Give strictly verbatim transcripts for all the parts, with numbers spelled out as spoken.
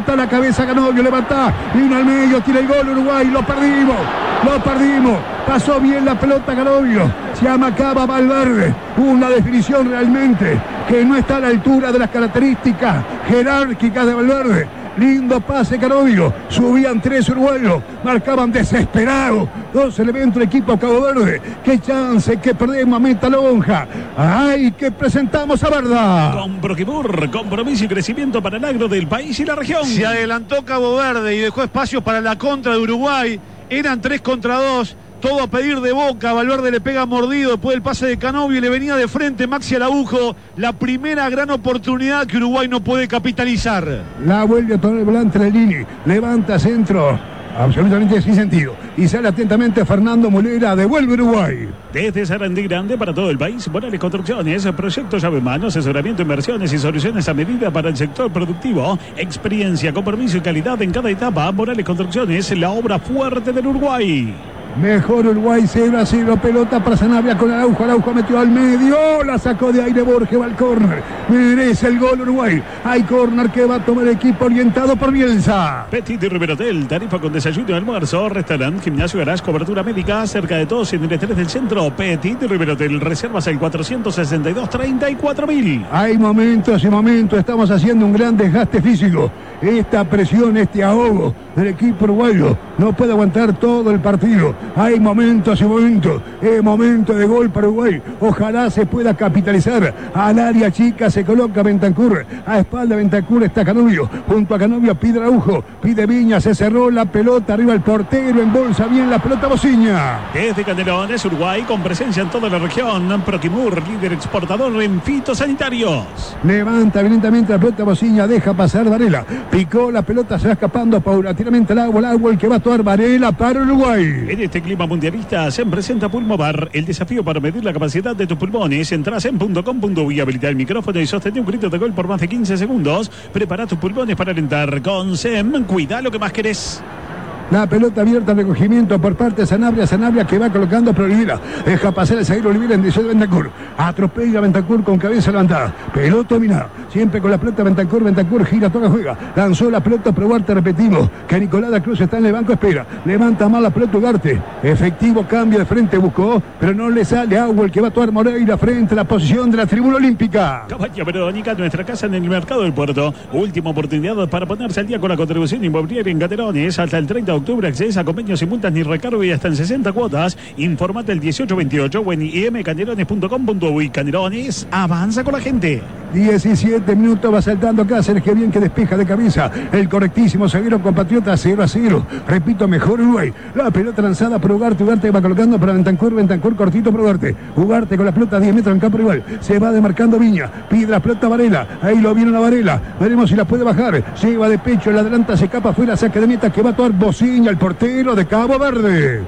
levanta la cabeza Canovio, levanta, vino al medio, tira el gol Uruguay, lo perdimos, lo perdimos. Pasó bien la pelota Canovio, se amacaba Valverde, una definición realmente que no está a la altura de las características jerárquicas de Valverde. Lindo pase Canovio, subían tres uruguayos, marcaban desesperados dos elementos del equipo Cabo Verde. Qué chance que perdemos a Meta Lonja. Ay, que presentamos a Verda. Con Proquimur, compromiso y crecimiento para el agro del país y la región. Se adelantó Cabo Verde y dejó espacio para la contra de Uruguay. Eran tres contra dos. Todo a pedir de Boca. Valverde le pega mordido después del pase de Canovio y le venía de frente Maxi Araujo. La primera gran oportunidad que Uruguay no puede capitalizar. La vuelve a tomar el volante Lelini. Levanta centro. Absolutamente sin sentido. Y sale atentamente Fernando Molera. Devuelve Uruguay. Desde Sarandí Grande para todo el país, Morales Construcciones, proyectos llave en mano, asesoramiento, inversiones y soluciones a medida para el sector productivo. Experiencia, compromiso y calidad en cada etapa. Morales Construcciones, la obra fuerte del Uruguay. Mejor Uruguay, cero a cero, pelota para Sanabria con Araujo, Araujo metió al medio, la sacó de aire Borges, va al córner, merece el gol Uruguay, hay córner que va a tomar el equipo orientado por Bielsa. Petit y Riverotel, tarifa con desayuno y almuerzo, restaurante, gimnasio, garage, cobertura médica, cerca de todos en el estrés del centro. Petit y Riverotel, reservas el cuatrocientos sesenta y dos, treinta y cuatro mil. Hay momentos y momentos, estamos haciendo un gran desgaste físico, esta presión, este ahogo del equipo uruguayo no puede aguantar todo el partido. Hay momentos y momentos, es momento de gol para Uruguay, ojalá se pueda capitalizar. Al área chica se coloca Bentancur, a espalda de Bentancur está Canovio, junto a Canovio pide Araujo, pide Viña, se cerró la pelota, arriba el portero, embolsa bien la pelota Bociña. Desde Canelones, Uruguay, con presencia en toda la región, Proquimur, líder exportador en fitosanitarios. Levanta violentamente la pelota Bociña, deja pasar Varela, picó la pelota, se va escapando paulatinamente al agua, el agua el que va a actuar Varela para Uruguay. En este clima mundialista se presenta Pulmovar, el desafío para medir la capacidad de tus pulmones. Entras en punto com punto uy, habilita el micrófono y sostén un grito de gol por más de quince segundos. Prepara tus pulmones para alentar. Con S E M, cuida lo que más querés. La pelota abierta, recogimiento por parte de Sanabria, Sanabria que va colocando por Olivera, deja pasar el zaguero Olivera en dirección de Bentancur, atropella a Bentancur con cabeza levantada, pelota dominada, siempre con la pelota Bentancur, Bentancur gira, toca, juega, lanzó la pelota, pero Ugarte, repetimos, que Nicolás da Cruz está en el banco, espera, levanta mal la pelota Ugarte, efectivo cambio de frente, buscó, pero no le sale agua el que va a actuar Moreira frente a la posición de la tribuna olímpica. Cabaña Verónica, nuestra casa en el mercado del puerto, última oportunidad para ponerse al día con la contribución inmobiliaria en Canelones, hasta el treinta de octubre, accesa a convenios sin multas ni recargo y hasta en sesenta cuotas. Informate el dieciocho veintiocho o en i m canelones punto com punto uy. Canelones, avanza con la gente. diecisiete minutos, va saltando Cáceres, que bien que despeja de cabeza el correctísimo zaguero compatriota, cero a cero. Repito, mejor Uruguay. La pelota lanzada por Ugarte, Ugarte va colocando para Bentancur, Bentancur cortito por Ugarte. Ugarte con la pelota a diez metros en campo rival. Se va demarcando Viña, pide la pelota a Varela. Ahí lo vieron a Varela. Veremos si la puede bajar. Lleva de pecho, la adelanta, se escapa afuera, saque de meta que va a actuar Bociña, el portero de Cabo Verde.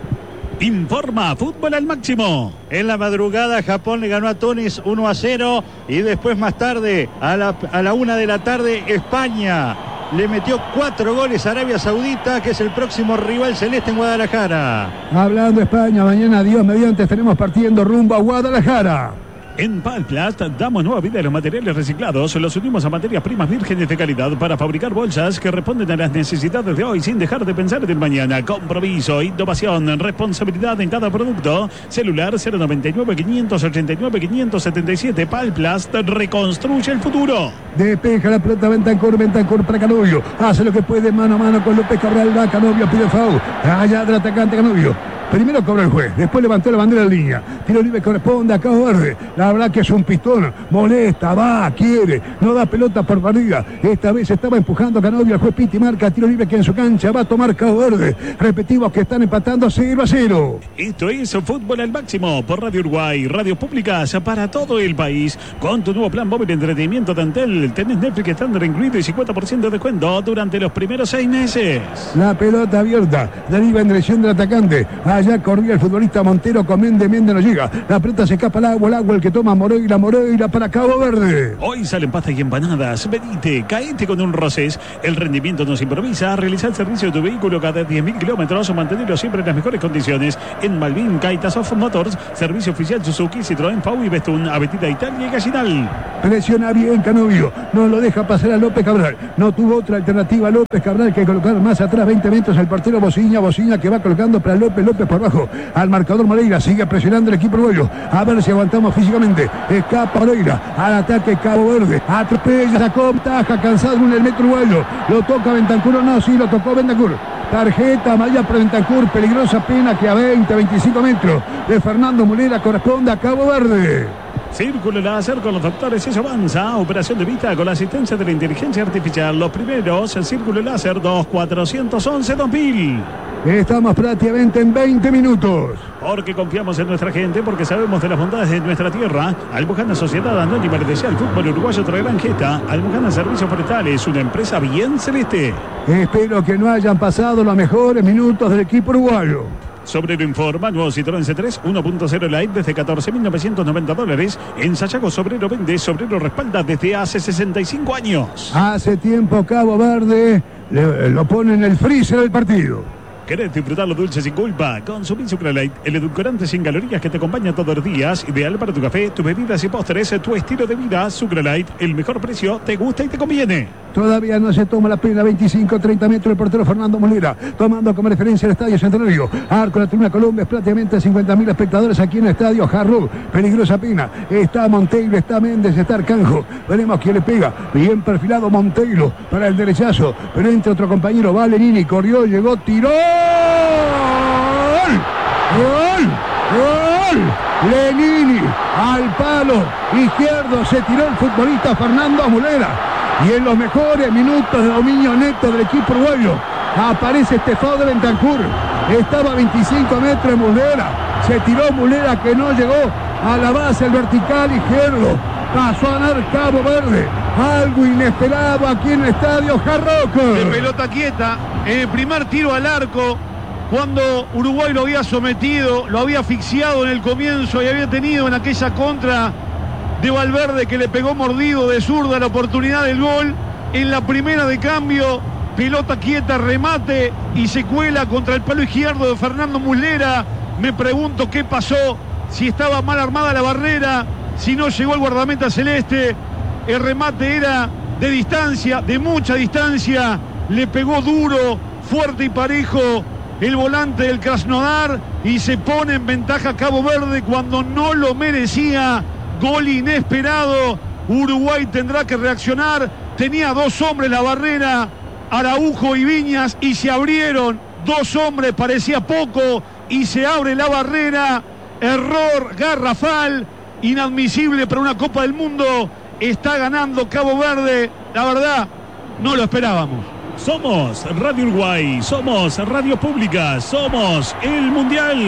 Informa Fútbol al Máximo. En la madrugada Japón le ganó a Túnez uno a cero y después más tarde a la, a la una de la tarde España le metió cuatro goles a Arabia Saudita, que es el próximo rival celeste en Guadalajara. Hablando de España, mañana Dios mediante estaremos partiendo rumbo a Guadalajara. En Palplast damos nueva vida a los materiales reciclados. Los unimos a materias primas vírgenes de calidad para fabricar bolsas que responden a las necesidades de hoy sin dejar de pensar en el mañana. Compromiso, innovación, responsabilidad en cada producto. Celular cero noventa y nueve, quinientos ochenta y nueve, quinientos setenta y siete. Palplast reconstruye el futuro. Despeja la pelota Bentancur, Bentancur para Canovio. Hace lo que puede mano a mano con López Cabral. Va Canovio, pide foul. Allá del atacante Canovio. Primero cobró el juez, después levantó la bandera en línea. Tiro libre corresponde a Cabo Verde. La verdad que es un pistón, molesta, va, quiere, no da pelota por perdida. Esta vez estaba empujando a Canovio, el juez Pitti marca tiro libre que en su cancha va a tomar Cabo Verde. Repetimos que están empatando cero a cero. Esto es Fútbol al Máximo por Radio Uruguay, radios públicas para todo el país. Con tu nuevo plan móvil de entretenimiento de Antel, tenés Netflix estándar incluido y cincuenta por ciento de descuento durante los primeros seis meses. La pelota abierta, deriva en dirección del atacante. Allá corría el futbolista Montero con Méndez. Méndez no llega. La pelota se escapa al agua. El agua el que toma Moreira. Moreira para Cabo Verde. Hoy salen pastas y empanadas. Venite, caete con un Rosés. El rendimiento nos improvisa. Realizar el servicio de tu vehículo cada diez mil kilómetros o mantenerlo siempre en las mejores condiciones. En Malvin, Kaitasov Motors. Servicio oficial Suzuki, Citroën, Pau y Bestún. Avenida Italia y Gallinal. Presiona bien Canovio. No lo deja pasar a López Cabral. No tuvo otra alternativa López Cabral que colocar más atrás veinte metros al portero Bociña. Bociña que va colocando para López. López por abajo. Al marcador Moreira. Sigue presionando el equipo uruguayo. A ver si aguantamos físicamente. Escapa Moreira. Al ataque Cabo Verde. Atropella, sacó taja. Cansado en el metro uruguayo. Lo toca Bentancur. No, sí, lo tocó Bentancur. Tarjeta amarilla para Bentancur. Peligrosa pena que a veinte, veinticinco metros de Fernando Mulera corresponde a Cabo Verde. Círculo láser con los doctores Eso Avanza. Operación de vista con la asistencia de la inteligencia artificial. Los primeros, el Círculo láser dos cuatrocientos once dos mil. Estamos prácticamente en veinte minutos. Porque confiamos en nuestra gente, porque sabemos de las bondades de nuestra tierra. Almojana Sociedad Anónima le desea al fútbol uruguayo otra gran gesta. Almojana Servicios Forestales, una empresa bien celeste. Espero que no hayan pasado los mejores minutos del equipo uruguayo. Sobrero informa, nuevo Citroën C tres uno punto cero Light desde catorce mil novecientos noventa dólares. En Sayago Sobrero vende, Sobrero respalda desde hace sesenta y cinco años. Hace tiempo Cabo Verde le, lo pone en el freezer del partido. ¿Querés disfrutar lo dulce sin culpa? Consumí Sucralite, el edulcorante sin calorías que te acompaña todos los días. Ideal para tu café, tus bebidas y postres, tu estilo de vida. Sucralite, el mejor precio, te gusta y te conviene. Todavía no se toma la pena. veinticinco, treinta metros el portero Fernando Mulera. Tomando como referencia el Estadio Centenario. Arco de la Tribuna Colombia. Es prácticamente cincuenta mil espectadores aquí en el Estadio Hard Rock. Peligrosa pena. Está Monteiro, está Méndez, está Arcanjo. Veremos quién le pega. Bien perfilado Monteiro para el derechazo. Pero entre otro compañero Valenini. Corrió, llegó, tiró. ¡Gol! ¡Gol! Lenini al palo izquierdo se tiró el futbolista Fernando Mulera. Y en los mejores minutos de dominio neto del equipo uruguayo aparece Estefao de Bentancur. Estaba a veinticinco metros de Mulera. Se tiró Mulera que no llegó a la base, el vertical izquierdo. Pasó a ganar Cabo Verde. Algo inesperado aquí en el estadio Hard Rock. De pelota quieta. En el primer tiro al arco. Cuando Uruguay lo había sometido, lo había asfixiado en el comienzo y había tenido en aquella contra de Valverde que le pegó mordido de zurda la oportunidad del gol. En la primera de cambio, pelota quieta, remate y se cuela contra el palo izquierdo de Fernando Mulera. Me pregunto qué pasó, si estaba mal armada la barrera, si no llegó el guardameta celeste. El remate era de distancia, de mucha distancia. Le pegó duro, fuerte y parejo el volante del Krasnodar y se pone en ventaja Cabo Verde cuando no lo merecía. Gol inesperado. Uruguay tendrá que reaccionar. Tenía dos hombres la barrera, Araujo y Viñas, y se abrieron. Dos hombres, parecía poco, y se abre la barrera. Error garrafal, inadmisible para una Copa del Mundo. Está ganando Cabo Verde. La verdad, no lo esperábamos. Somos Radio Uruguay, somos Radio Pública, somos el Mundial.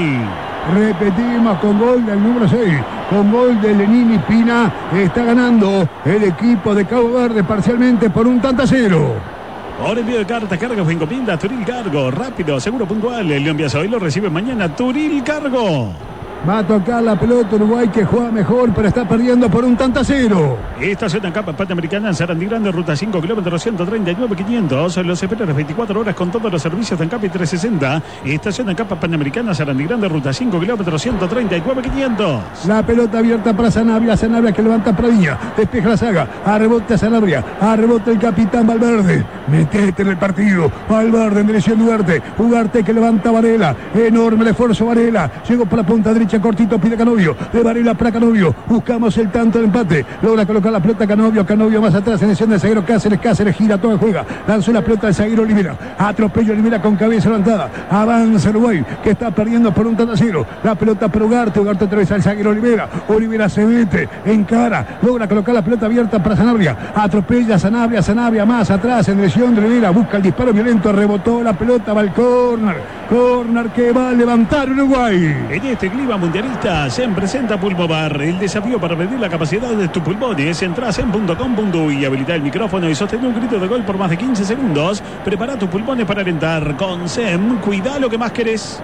Repetimos con gol del número seis, con gol de Lenini Pina. Está ganando el equipo de Cabo Verde parcialmente por un tanto a cero. Por envío de cartas, cargos o encomiendas, Turil Cargo, rápido, seguro, puntual. El León Biasa hoy lo recibe mañana, Turil Cargo. Va a tocar la pelota Uruguay que juega mejor, pero está perdiendo por un tanto a cero. Estación en Capa Panamericana en Sarandí Grande, ruta cinco, kilómetros ciento treinta y nueve quinientos. Los espera las veinticuatro horas con todos los servicios de Ancap y trescientos sesenta. Estación en Capa Panamericana, Sarandí Grande, ruta cinco, kilómetros ciento treinta y nueve quinientos. La pelota abierta para Sanabria, Sanabria que levanta Pradilla, despeja la saga, a rebote a Sanabria, a rebote el capitán Valverde. Metete en el partido, Valverde en dirección Duarte, Ugarte que levanta Varela, enorme el esfuerzo Varela, llegó por la punta derecha. Cortito pide Canovio, de Varela para Canovio, buscamos el tanto del empate, logra colocar la pelota Canovio, Canovio más atrás, en dirección del zaguero Cáceres, Cáceres gira todo, juega, lanzó la pelota del zaguero Olivera, atropello Olivera con cabeza levantada, avanza Uruguay, que está perdiendo por un tanto a cero, la pelota para Ugarte, Ugarte atraviesa el zaguero Olivera, Olivera se mete, encara, logra colocar la pelota abierta para Sanabria, atropella Sanabria, Sanabria más atrás, en dirección de Olivera, busca el disparo violento, rebotó la pelota, va al córner, córner que va a levantar Uruguay. En este clima mundialista se presenta Pulmobar, el desafío para medir la capacidad de tus pulmones. Entrás en punto com punto u y habilita el micrófono y sostén un grito de gol por más de quince segundos. Prepara tus pulmones para alentar. Con S E M, cuida lo que más querés.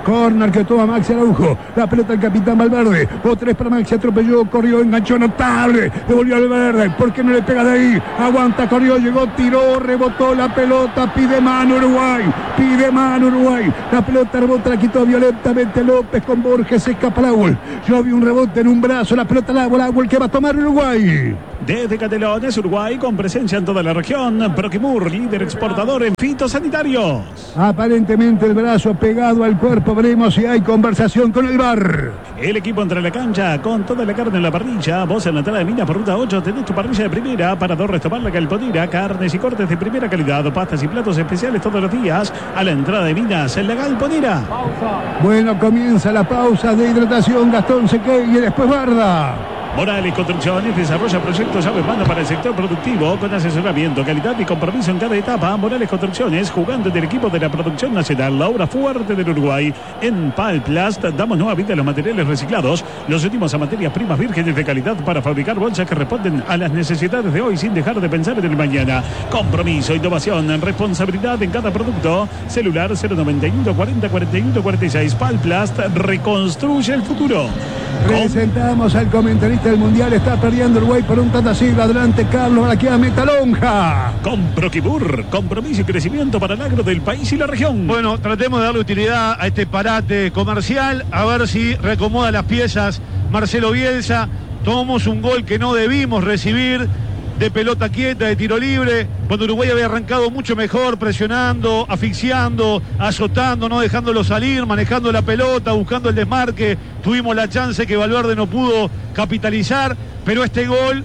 Corner que toma Maxi Araujo. La pelota del capitán Valverde. Otra vez para Maxi, atropelló, corrió, enganchó, notable. Devolvió al Valverde. ¿Por qué no le pega de ahí? Aguanta, corrió, llegó, tiró, rebotó la pelota. Pide mano Uruguay. Pide mano Uruguay. La pelota rebota, la quitó violentamente López con Borges. Se escapa el Agüel. Yo vi un rebote en un brazo. La pelota al Agüel. Agüel que va a tomar Uruguay. Desde Canelones, Uruguay, con presencia en toda la región. Proquimur, líder exportador en fitosanitarios. Aparentemente el brazo pegado al cuerpo. Veremos si hay conversación con el V A R. El equipo entra en la cancha con toda la carne en la parrilla. Vos en la entrada de Minas por ruta ocho tenés tu parrilla de primera para dos restaurar la Galponera. Carnes y cortes de primera calidad. Pastas y platos especiales todos los días. A la entrada de Minas en la Galponera. Bueno, comienza la pausa de hidratación. Gastón Sequeira y después Barda. Morales Construcciones desarrolla proyectos llave mano para el sector productivo con asesoramiento, calidad y compromiso en cada etapa. Morales Construcciones, jugando del equipo de la producción nacional, la obra fuerte del Uruguay. En Palplast damos nueva vida a los materiales reciclados, los últimos a materias primas vírgenes de calidad para fabricar bolsas que responden a las necesidades de hoy sin dejar de pensar en el mañana. Compromiso, innovación, responsabilidad en cada producto. Celular cero noventa y uno cuarenta cuarenta y uno cuarenta y seis. Palplast reconstruye el futuro. Presentamos al comentarista del Mundial. Está perdiendo Uruguay por un tatasiglo. Adelante Carlos, ahora queda Metalonja. Con Proquimur, compromiso y crecimiento para el agro del país y la región. Bueno, tratemos de darle utilidad a este parate comercial, a ver si reacomoda las piezas Marcelo Bielsa. Tomamos un gol que no debimos recibir, de pelota quieta, de tiro libre, cuando Uruguay había arrancado mucho mejor, presionando, asfixiando, azotando, no dejándolo salir, manejando la pelota, buscando el desmarque. Tuvimos la chance que Valverde no pudo capitalizar, pero este gol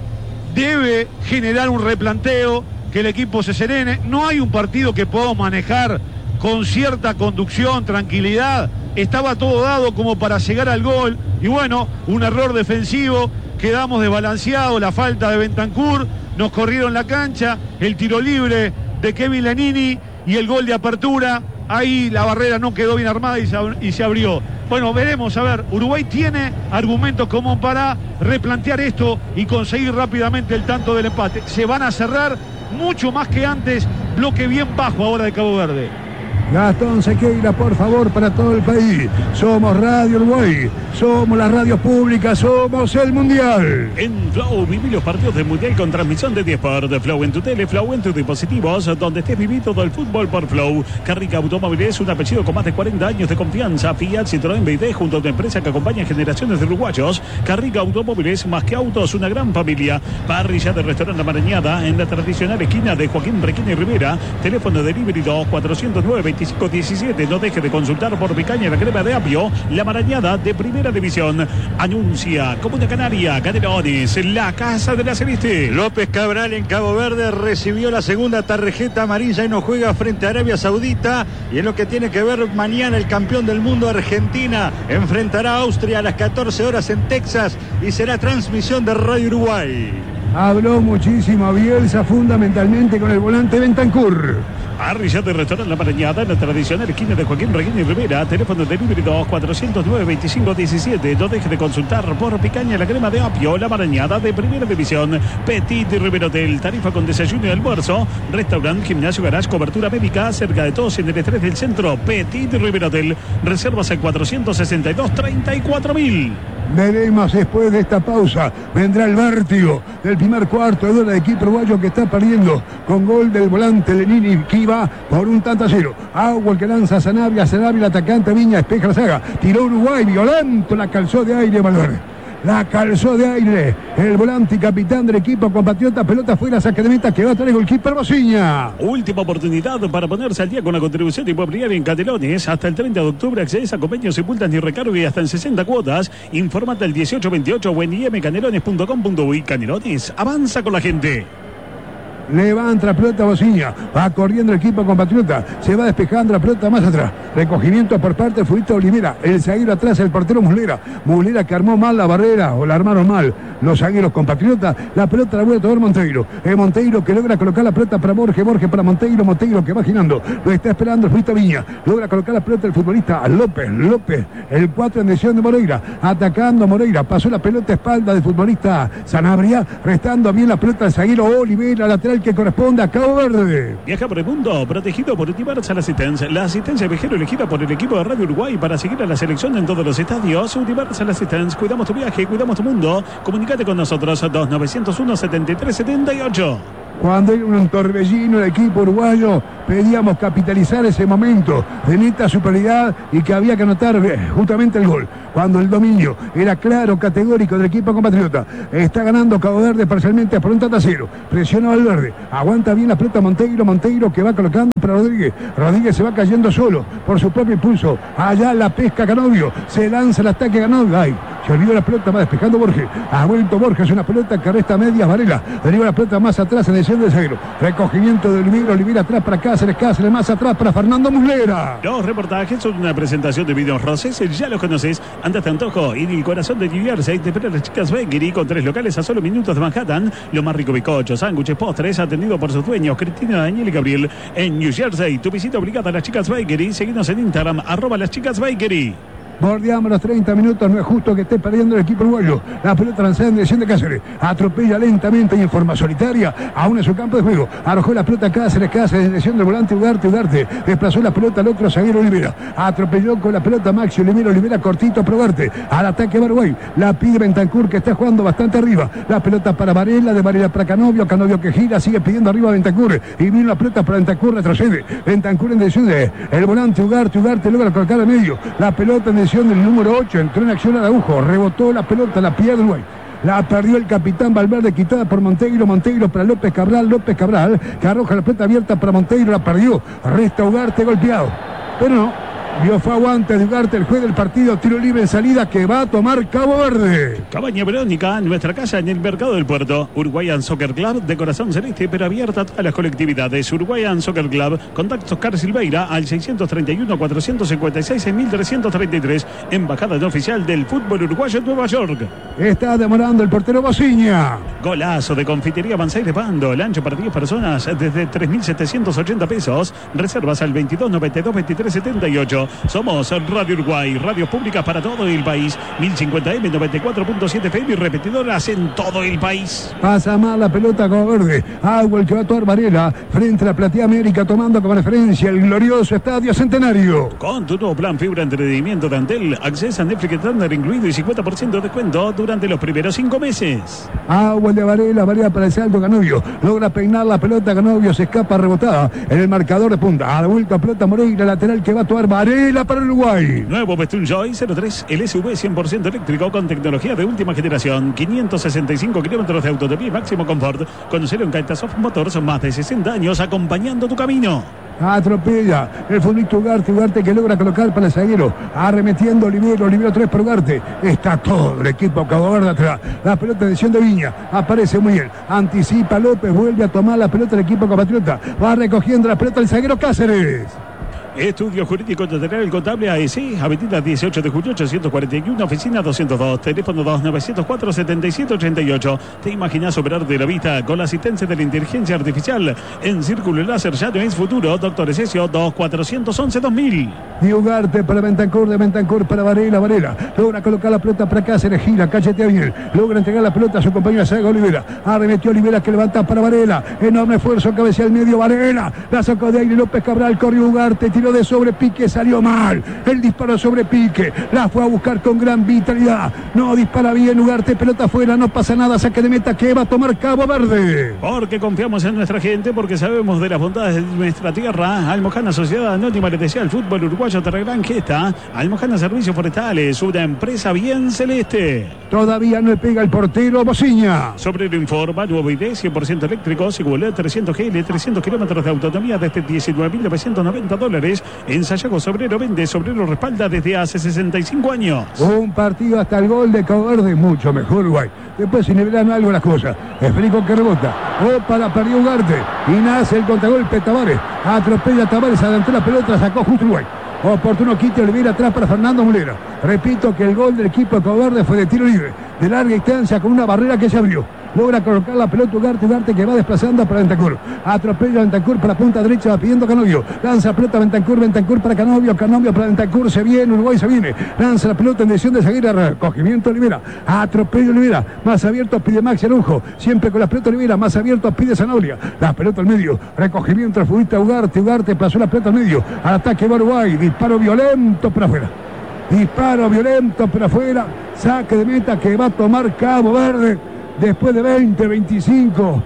debe generar un replanteo, que el equipo se serene. No hay un partido que podamos manejar con cierta conducción, tranquilidad. Estaba todo dado como para llegar al gol, y bueno, un error defensivo. Quedamos desbalanceados, la falta de Bentancur, nos corrieron la cancha, el tiro libre de Kevin Lanini y el gol de apertura. Ahí la barrera no quedó bien armada y se, y se abrió. Bueno, veremos, a ver, Uruguay tiene argumentos como para replantear esto y conseguir rápidamente el tanto del empate. Se van a cerrar mucho más que antes, bloque bien bajo ahora de Cabo Verde. Gastón Sequeira, por favor, para todo el país. Somos Radio Uruguay, somos las radios públicas, somos el Mundial. En Flow, viví los partidos del Mundial con transmisión de diez-Sport. De Flow en tu tele, Flow en tus dispositivos, donde estés viví todo el fútbol por Flow. Carrica Automóviles, un apellido con más de cuarenta años de confianza. Fiat, Citroën, B y D, junto a una empresa que acompaña generaciones de uruguayos. Carrica Automóviles, más que autos, una gran familia. Parrilla de Restaurante La Marañada, en la tradicional esquina de Joaquín Requina y Rivera. Teléfono delivery dos cuatrocientos nueve veinticinco diecisiete. No deje de consultar por picaña la crema de apio, La Marañada de Primera División. Anuncia Comuna Canaria, Canelones, la Casa de la Celeste. López Cabral en Cabo Verde recibió la segunda tarjeta amarilla y no juega frente a Arabia Saudita. Y en lo que tiene que ver mañana, el campeón del mundo Argentina enfrentará a Austria a las catorce horas en Texas y será transmisión de Radio Uruguay. Habló muchísimo Bielsa, fundamentalmente con el volante Bentancur. Parrilla de Restaurante La Marañada, en la tradicional esquina de Joaquín Reguín y Rivera. Teléfono de delivery dos cuatrocientos nueve veinticinco diecisiete. No deje de consultar por picaña la crema de apio, La Marañada de Primera División. Petit Rivera Hotel, tarifa con desayuno y almuerzo. Restaurante, gimnasio, garage, cobertura médica, cerca de todos en el estrés del centro. Petit Rivera Hotel. Reservas al cuatrocientos sesenta y dos treinta y cuatro mil. Veremos después de esta pausa. Vendrá el vértigo del primer cuarto de hora de equipo uruguayo que está perdiendo con gol del volante Lenini, que iba por un tanto a cero. Agua el que lanza Sanabria, Sanabria el atacante Viña, espeja la saga. Tiró Uruguay, violento, la calzó de aire Valverde. La calzó de aire el volante y capitán del equipo compatriota. Pelota fuera, saque de meta que va a traer el keeper Bociña. Última oportunidad para ponerse al día con la contribución inmobiliaria en Canelones. Hasta el treinta de octubre accedes a convenios sin multas ni recargo y hasta en sesenta cuotas. Infórmate al dieciocho veintiocho o en i m canelones punto com punto uy. Canelones, avanza con la gente. Levanta la pelota Bociña, va corriendo el equipo compatriota, se va despejando la pelota más atrás, recogimiento por parte del futbolista Olivera, el zaguero atrás, el portero Muslera, Muslera que armó mal la barrera o la armaron mal los zagueros compatriotas. La pelota la vuelve a tomar Monteiro, es Monteiro que logra colocar la pelota para Borges, Borges para Monteiro, Monteiro que va girando, lo está esperando el futbolista Viña, logra colocar la pelota el futbolista López, López, el cuatro en decisión de Moreira, atacando a Moreira, pasó la pelota a espalda del futbolista Sanabria, restando bien la pelota al zaguero Olivera, lateral lateral que corresponde a Cabo Verde. Viaja por el mundo, protegido por Universal Assistance, la asistencia viajero elegida por el equipo de Radio Uruguay para seguir a la selección en todos los estadios. Universal Assistance, cuidamos tu viaje, cuidamos tu mundo. Comunícate con nosotros, dos nueve cero uno, siete tres siete ocho. Cuando era un torbellino el equipo uruguayo, pedíamos capitalizar ese momento de neta superioridad y que había que anotar justamente el gol. Cuando el dominio era claro, categórico del equipo compatriota. Está ganando Cabo Verde parcialmente por un tanto a cero. Presiona Valverde. Aguanta bien la pelota Monteiro. Monteiro que va colocando para Rodríguez. Rodríguez se va cayendo solo por su propio impulso. Allá la pesca Canovio. Se lanza el ataque Canovio. Ay, se olvidó la pelota, va despejando Borges. Ha vuelto Borges, una pelota que resta medias Varela. Deriva la pelota más atrás en el centro del zaguero. Recogimiento de Olivera. Olivera atrás para Cáceres. Cáceres más atrás para Fernando Muslera. Los reportajes son una presentación de Videos Roses. Ya los conoces. Antes te antojo. Y el corazón de New Jersey te espera las chicas Bakery con tres locales a solo minutos de Manhattan. Lo más rico bizcochos, sándwiches, postres, atendido por sus dueños Cristina, Daniel y Gabriel en New Jersey. Tu visita obligada a las chicas Bakery. Seguinos en Instagram, arroba las chicas Bakery. Bordeamos los treinta minutos, no es justo que esté perdiendo el equipo uruguayo. La pelota lanzada en dirección de Cáceres. Atropella lentamente y en forma solitaria aún en su campo de juego. Arrojó la pelota Cáceres, Cáceres en dirección del volante Ugarte, Ugarte. Desplazó la pelota al otro zaguero Olivera. Atropelló con la pelota Maxi Olivera, Olivera cortito para Ugarte. Al ataque Paraguay. La pide Bentancur que está jugando bastante arriba. La pelota para Varela, de Varela para Canovio. Canovio que gira, sigue pidiendo arriba a Bentancur. Y viene la pelota para Bentancur, retrocede. Bentancur en dirección de el volante Ugarte, Ugarte logra colocar en medio. La pelota en dirección del número ocho, entró en acción Araujo, rebotó la pelota, la pierde Uruguay. La perdió el capitán Valverde, quitada por Monteiro. Monteiro para López Cabral. López Cabral que arroja la pelota abierta para Monteiro. La perdió. Resta Ugarte golpeado. Pero no. Vio fue aguante de Ugarte, el juez del partido. Tiro libre en salida que va a tomar Cabo Verde. Cabaña Verónica, nuestra casa en el Mercado del Puerto. Uruguayan Soccer Club de corazón celeste, pero abierta a todas las colectividades. Uruguayan Soccer Club. Contacto Oscar Silveira al seiscientos treinta y uno, cuatrocientos cincuenta y seis, seis mil trescientos treinta y tres. Embajada no oficial del fútbol uruguayo en Nueva York. Está demorando el portero Bociña. Golazo de Confitería Banzai de Pando. El ancho para diez personas desde tres mil setecientos ochenta pesos. Reservas al veintidós noventa y dos veintitrés setenta y ocho. Somos Radio Uruguay, radios públicas para todo el país. mil cincuenta eme, noventa y cuatro punto siete F M y repetidoras en todo el país. Pasa mal la pelota Cabo Verde. Agua el que va a actuar Varela frente a la Platea América, tomando como referencia el glorioso Estadio Centenario. Con tu nuevo plan fibra entretenimiento de Antel, accesa a Netflix estándar incluido y cincuenta por ciento de descuento durante los primeros cinco meses. Agua el de Varela, Varela para el salto Canovio. Logra peinar la pelota Canovio, se escapa rebotada en el marcador de punta. A la vuelta pelota Moreira, lateral que va a actuar Varela para Uruguay. Nuevo Bestun Joy cero tres, el S U V cien por ciento eléctrico con tecnología de última generación. quinientos sesenta y cinco kilómetros de autonomía y máximo confort. Conocelo en Caetasoft Motors, más de sesenta años acompañando tu camino. Atropella el futbolista Ugarte, Ugarte que logra colocar para el zaguero, arremetiendo Olivero, Olivero tres por Ugarte. Está todo el equipo Cabo Verde atrás. La pelota de decisión de Viña, aparece muy bien, anticipa López, vuelve a tomar la pelota del equipo compatriota, va recogiendo la pelota el zaguero Cáceres. Estudio Jurídico Notarial Contable A S, avenida dieciocho de julio ochocientos cuarenta y uno, oficina doscientos dos, teléfono dos nueve cero cuatro, siete siete ocho ocho. ¿Te imaginas operar de la vista con la asistencia de la inteligencia artificial? En Círculo Láser ya no es futuro. Doctor Esesio dos cuatro uno uno dos mil. Y Ugarte para Bentancur, de Bentancur para Varela, Varela. Logra colocar la pelota para Cáceres, gira, cachetea bien. Logra entregar la pelota a su compañera Saga Olivera. Arremetió Olivera que levanta para Varela. Enorme esfuerzo, cabecea al medio Varela. La sacó de aire López Cabral, corrió Ugarte, tiró de sobre pique, salió mal. El disparo sobre pique, la fue a buscar con gran vitalidad. No dispara bien Ugarte, pelota afuera, no pasa nada, saque de meta que va a tomar Cabo Verde. Porque confiamos en nuestra gente, porque sabemos de las bondades de nuestra tierra. Almojana Sociedad Anónima le desea al fútbol uruguayo otra gran gesta. Almojana Servicios Forestales, una empresa bien celeste. Todavía no le pega el portero Bociña. Sobre lo informa, nuevo I D, cien por ciento eléctrico, Sigualet trescientos G L, trescientos kilómetros de autonomía desde diecinueve mil novecientos noventa dólares. En Sayago Sobrero vende, Sobrero respalda desde hace sesenta y cinco años. Un partido hasta el gol de Cabo Verde, mucho mejor Uruguay. Después se nivelan algo las cosas. Esférico que rebota. Opa, la perdió Ugarte. Y nace el contragolpe Tavares. Atropella Tavares, adelantó la pelota, sacó justo Uruguay. Oportuno quite Olivera atrás para Fernando Muslera. Repito que el gol del equipo de Cabo Verde fue de tiro libre, de larga distancia, con una barrera que se abrió. logra colocar la pelota Ugarte, Ugarte que va desplazando para Bentancur, atropella a Bentancur para punta derecha, va pidiendo Canovio, lanza pelota Bentancur, Bentancur para Canovio, Canovio para Bentancur, se viene, Uruguay se viene, lanza la pelota en dirección de Zaguera, recogimiento Olivera, atropella Olivera, más abierto pide Maxi Araujo, siempre con la pelota Olivera, más abierto pide Zanabria, la pelota al medio, recogimiento al futbolista Ugarte, Ugarte pasó la pelota al medio, al ataque va Uruguay, disparo violento para afuera. Disparo violento para afuera, saque de meta que va a tomar Cabo Verde después de veinte, veinticinco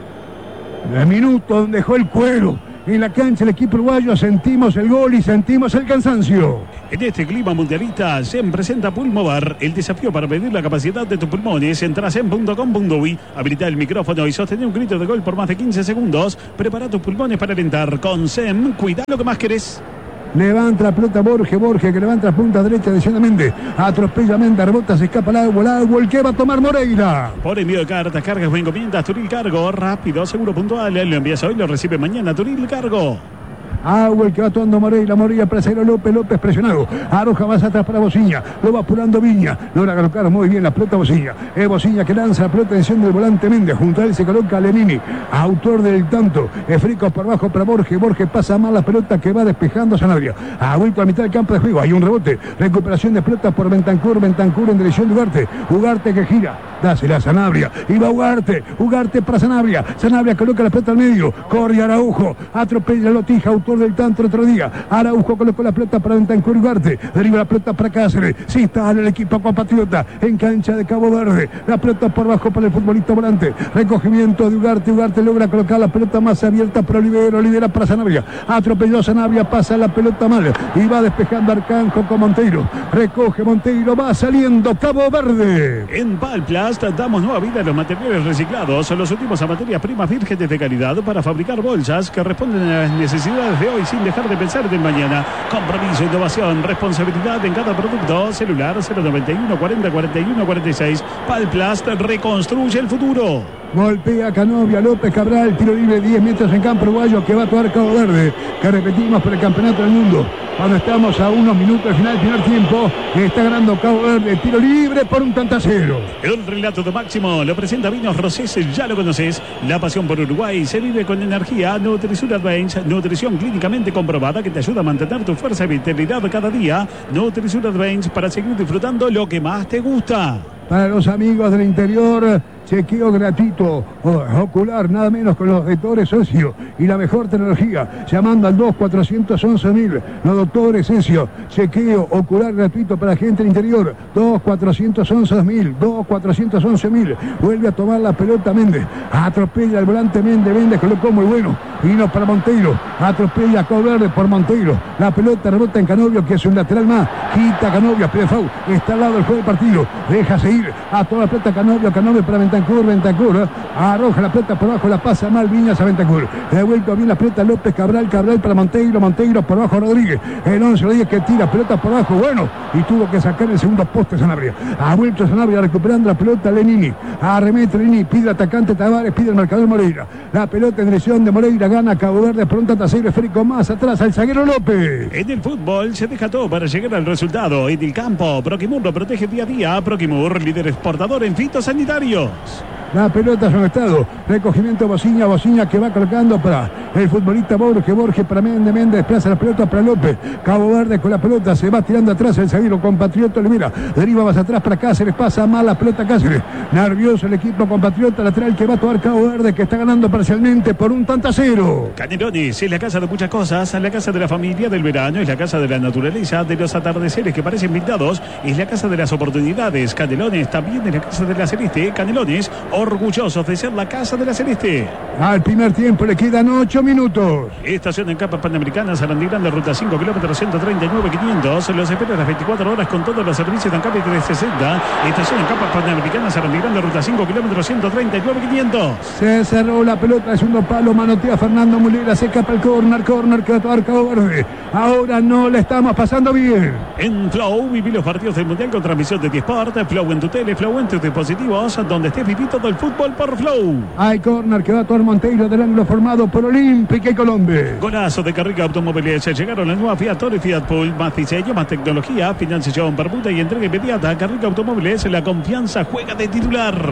minutos donde dejó el cuero en la cancha el equipo uruguayo. Sentimos el gol y sentimos el cansancio. En este clima mundialista se presenta Pulmovar, el desafío para medir la capacidad de tus pulmones. Entra en punto com punto uy, habilita el micrófono y sostener un grito de gol por más de quince segundos. Prepara tus pulmones para alentar. Con SEM, cuida lo que más querés. Levanta la pelota Borges, Borges que levanta la punta derecha desciende, atropella a Méndez, rebota, se escapa al agua, el agua, el que va a tomar Moreira. Por envío de cartas, cargas o encomiendas, Turil Cargo, rápido, seguro, puntual. Lo envías hoy, lo recibe mañana, Turil Cargo. Agua el que va tomando Moreira, Moreira para Cero López, López presionado, Aroja más atrás para Bociña, lo va apurando Viña, logra colocar muy bien la pelota Bociña, es Bociña que lanza la pelota en dirección del volante Méndez, junto a él se coloca Lenini, autor del tanto, Efrico por abajo para Borges, Borges pasa mal la pelota que va despejando Sanabria, ha vuelto a mitad del campo de juego, hay un rebote, recuperación de pelota por Bentancur, Bentancur en dirección de Ugarte, Ugarte que gira, dásela a Sanabria, y va Ugarte, Ugarte para Sanabria, Sanabria coloca la pelota al medio, corre Araujo, atropella Lotija, autor del tanto el otro día, Araujo colocó la pelota para Bentancur y Ugarte, deriva la pelota para Cáceres, se instala el equipo compatriota en cancha de Cabo Verde, la pelota por abajo para el futbolista volante, recogimiento de Ugarte, Ugarte logra colocar la pelota más abierta para Olivera, Olivera para Sanabria, atropelló Sanabria, pasa la pelota mal y va despejando Arcanjo con Monteiro, recoge Monteiro, va saliendo Cabo Verde. En Palplast damos nueva vida a los materiales reciclados, los últimos a materias primas vírgenes de calidad para fabricar bolsas que responden a las necesidades de hoy sin dejar de pensar en mañana. Compromiso, innovación, responsabilidad en cada producto. Celular cero noventa y uno cuarenta cuarenta y uno cuarenta y seis. Palplast reconstruye el futuro. Golpea Canovia, López Cabral, tiro libre diez metros en campo uruguayo que va a tomar Cabo Verde, que repetimos por el campeonato del mundo. Cuando estamos a unos minutos del final del primer tiempo, está ganando Cabo Verde, tiro libre por un tanto a cero. El relato de Máximo lo presenta Vinos Rosés, ya lo conoces. La pasión por Uruguay se vive con energía. Nutrición Advance, nutrición clínicamente comprobada que te ayuda a mantener tu fuerza y vitalidad cada día. Nutrición Advance para seguir disfrutando lo que más te gusta. Para los amigos del interior, chequeo gratuito ocular, nada menos con los doctores Socio y la mejor tecnología, llamando al dos cuatrocientos once mil. Los doctores Socio, chequeo ocular gratuito para gente del interior, dos cuatrocientos once mil, dos cuatrocientos once mil. Vuelve a tomar la pelota Méndez, atropella al volante Méndez, Méndez colocó muy bueno, vino para Monteiro, atropella a Cabo Verde por Monteiro, la pelota rebota en Canovio que es un lateral más, quita Canovio, pide foul, está al lado del juego del partido, deja seguir a toda la pelota Canovio, Canovio para Bentancur, Bentancur, ¿eh? Arroja la pelota por abajo, la pasa mal Viñas a Bentancur, de vuelta bien la pelota López Cabral, Cabral para Monteiro, Monteiro por abajo Rodríguez, el once Rodríguez que tira pelota por abajo, bueno, y tuvo que sacar el segundo poste Sanabria, ha vuelto Sanabria recuperando la pelota Lenini, arremete Lenini, pide el atacante Tavares, pide el marcador Moreira, la pelota en dirección de Moreira, gana Cabo Verde por un tanto a cero, esférico más atrás al zaguero López. En el fútbol se deja todo para llegar al resultado, en el campo Proquimur lo protege día a día, Proquimur líder exportador en fitosanitarios. La pelota es un estado, recogimiento Bociña, Bociña que va colocando para el futbolista Borges, Borges para Méndez, Méndez desplaza la pelota para López, Cabo Verde con la pelota, se va tirando atrás el zaguero compatriota Olivera, deriva más atrás para Cáceres, pasa mal la pelota Cáceres, nervioso el equipo compatriota lateral que va a tomar Cabo Verde que está ganando parcialmente por un tanto a cero. Canelones es la casa de muchas cosas, la casa de la familia del verano, es la casa de la naturaleza, de los atardeceres que parecen pintados, es la casa de las oportunidades. Canelones también es la casa de la Celeste. Canelones, orgullosos de ser la casa de la Celeste. Al primer tiempo le quedan ocho minutos. Estación en Capas Panamericanas, Sarandí Grande, ruta cinco, kilómetros ciento treinta y nueve, quinientos. Los espera a las veinticuatro horas con todos los servicios de Ancap trescientos sesenta. Estación en Capas Panamericanas, Sarandí Grande, ruta cinco, kilómetros ciento treinta y nueve, quinientos. Se cerró la pelota, el segundo palo, manotea Fernando Mulera, se escapa el córner, córner que va a tomar Cabo Verde. Ahora no le estamos pasando bien. En Flow, viví los partidos del Mundial con transmisión de T-Sport, Flow en tu tele, Flow en tus dispositivos, donde estés viví todo el fútbol por Flow. Hay córner que va a tomar Monteiro del ángulo formado por Olímpica y Colombia. Golazo de Carrica Automóviles. Llegaron las nuevas Fiat Toro y Fiat Pool. Más diseño, más tecnología, financiación, permuta y entrega inmediata. Carrica Automóviles, la confianza juega de titular.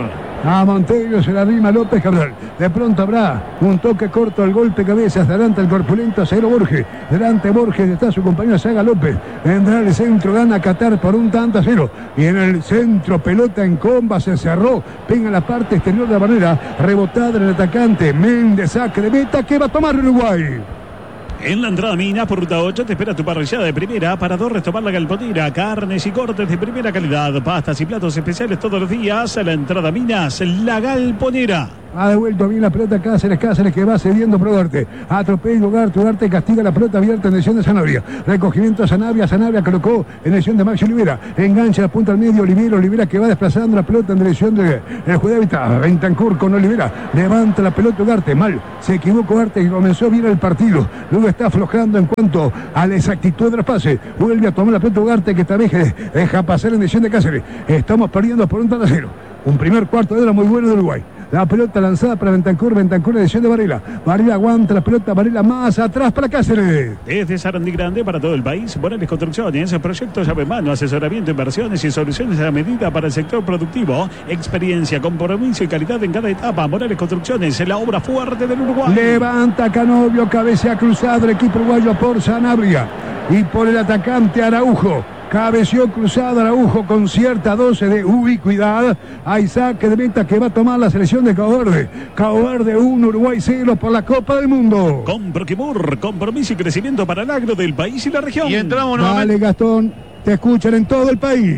A Monteiro se la rima López Cabral. De pronto habrá un toque corto al golpe de cabeza. Adelante el corpulento Zaguero Borges. Delante Borges está su compañero Saga López. Vendrá el centro, gana Qatar por un tanto a cero. Y en el centro, pelota en comba, se cerró. Pega en la parte exterior de la barrera. Rebotada en el atacante. Méndez, saque de meta que va a tomar Uruguay. En la entrada Mina por ruta ocho te espera tu parrillada de primera. Para dos tomar la Galponera. Carnes y cortes de primera calidad. Pastas y platos especiales todos los días. A la entrada Minas, la Galponera. Ha devuelto bien la pelota Cáceres, Cáceres que va cediendo por Ugarte. Atropello Ugarte, Ugarte castiga la pelota abierta en dirección de Sanabria. Recogimiento Sanabria, Sanabria colocó en dirección de Maxi Olivera. Engancha la punta al medio, Olivera, Olivera que va desplazando la pelota en dirección del de juez de hábitat. Bentancur con Olivera. Levanta la pelota Ugarte, mal. Se equivocó Ugarte que comenzó bien el partido. Luego está aflojando en cuanto a la exactitud de los pases. Vuelve a tomar la pelota Ugarte que esta vez deja pasar en dirección de Cáceres. Estamos perdiendo por un tanto a cero. Un primer cuarto de hora muy bueno de Uruguay. La pelota lanzada para Bentancur, Bentancur en dirección de Varela. Varela aguanta la pelota, Varela más atrás para Cáceres. Desde Sarandí Grande para todo el país, Morales Construcciones, proyectos llave en mano, asesoramiento, inversiones y soluciones a medida para el sector productivo. Experiencia, compromiso y calidad en cada etapa. Morales Construcciones, la obra fuerte del Uruguay. Levanta Canovio, cabecea cruzado el equipo uruguayo por Sanabria y por el atacante Araujo. Cabeció cruzado Araujo con cierta dosis de ubicuidad. Hay saque de meta que va a tomar la selección de Cabo Verde. Cabo Verde uno, Uruguay cero por la Copa del Mundo. Con Proquimur, compromiso y crecimiento para el agro del país y la región. Y entramos nuevamente. Dale, Gastón, te escuchan en todo el país.